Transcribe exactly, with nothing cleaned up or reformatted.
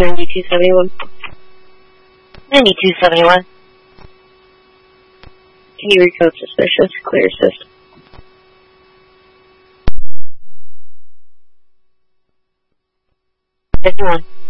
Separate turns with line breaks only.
ninety-two seventy-one. ninety-two seventy-one. Can you recode suspicious? Clear system. fifty-one.